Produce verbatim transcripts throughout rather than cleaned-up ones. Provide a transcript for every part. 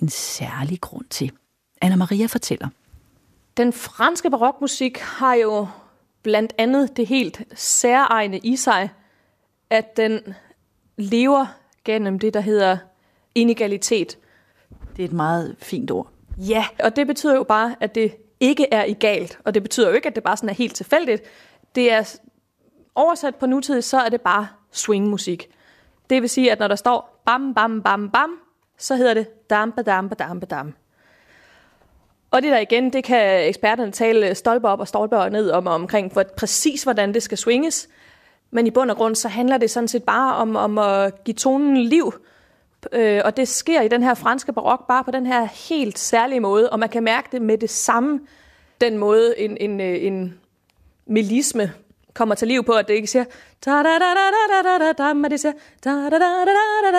en særlig grund til. Anna Maria fortæller. Den franske barokmusik har jo blandt andet det helt særegne i sig, at den lever gennem det, der hedder inegalitet. Det er et meget fint ord. Ja, og det betyder jo bare, at det ikke er egalt, og det betyder jo ikke, at det bare sådan er helt tilfældigt. Det er oversat på nutid, så er det bare swingmusik. Det vil sige, at når der står bam, bam, bam, bam, så hedder det dam, badam, badam, badam. Og det der igen, det kan eksperterne tale stolper op og stolper ned om omkring, for præcis hvordan det skal swinges. Men i bund og grund, så handler det sådan set bare om, om at give tonen liv. Øh, og det sker i den her franske barok bare på den her helt særlige måde. Og man kan mærke det med det samme, den måde en, en, en melisme kommer til liv på, at det ikke siger da da da da da da da, men det siger da da da da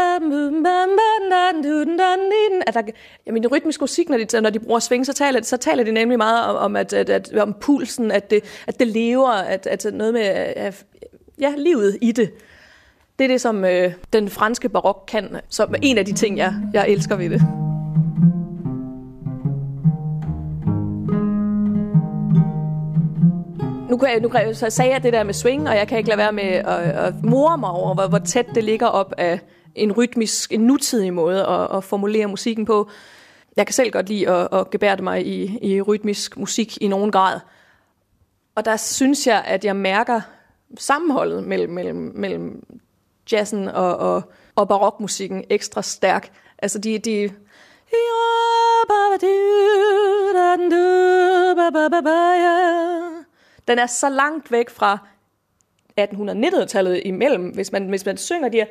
da da da. Jamen i rytmisk musik, når de når de bruger swing, så taler så taler de nemlig meget om, om at, at, at om pulsen, at det at det lever, at at noget med at, ja, livet i det. Det er det som øh, den franske barok kan, som er en af de ting jeg jeg elsker ved det. Nu, kan jeg, nu kan jeg, så sagde jeg det der med swing, og jeg kan ikke lade være med at, at more mig over, hvor, hvor tæt det ligger op af en rytmisk, en nutidig måde at, at formulere musikken på. Jeg kan selv godt lide at, at gebærde mig i, i rytmisk musik i nogen grad. Og der synes jeg, at jeg mærker sammenholdet mellem, mellem, mellem jazzen og, og, og barokmusikken ekstra stærk. Altså de... de den er så langt væk fra atten-nittentallet imellem, hvis man, hvis man synger de her,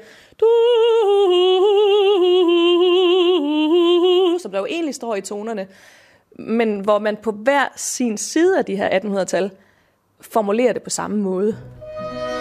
som der jo egentlig står i tonerne, men hvor man på hver sin side af de her attenhundrede-tal formulerer det på samme måde.